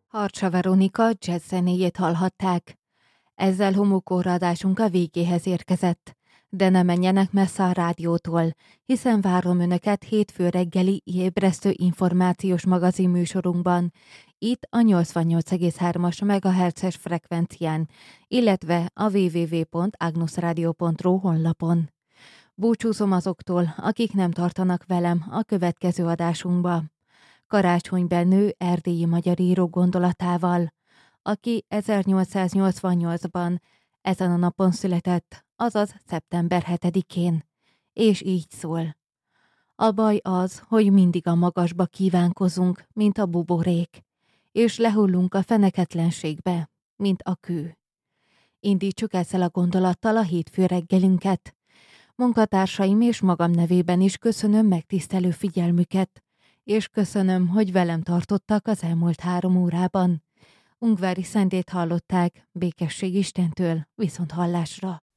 Harcsa Veronika jazz zenéjét hallhatták. Ezzel homokóradásunk a végéhez érkezett. De ne menjenek messze a rádiótól, hiszen várom önöket hétfő reggeli ébresztő információs magazin műsorunkban, itt a 88,3-as MHz-es frekvencián, illetve a www.agnusradio.ru honlapon. Búcsúzom azoktól, akik nem tartanak velem a következő adásunkba. Karácsony Benő erdélyi magyar író gondolatával, aki 1888-ban ezen a napon született, azaz szeptember 7-én, és így szól. A baj az, hogy mindig a magasba kívánkozunk, mint a buborék, és lehullunk a feneketlenségbe, mint a kő. Indítsuk ezzel a gondolattal a hétfő reggelünket. Munkatársaim és magam nevében is köszönöm megtisztelő figyelmüket, és köszönöm, hogy velem tartottak az elmúlt 3 órában. Ungvári Szentét hallották, békesség Istentől, viszont hallásra.